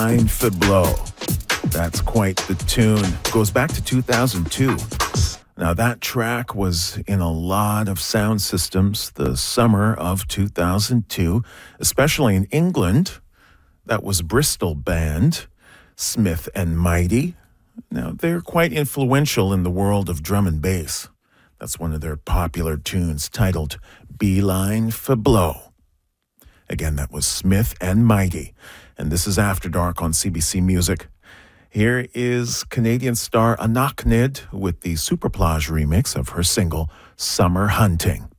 Beeline for Blow. That's quite the tune. Goes back to 2002. Now, that track was in a lot of sound systems the summer of 2002, especially in England. That was Bristol band, Smith and Mighty. Now, they're quite influential in the world of drum and bass. That's one of their popular tunes titled Beeline for Blow. Again, that was Smith and Mighty. And this is After Dark on CBC Music. Here is Canadian star Anok Nid with the Superplage remix of her single, Summer Hunting.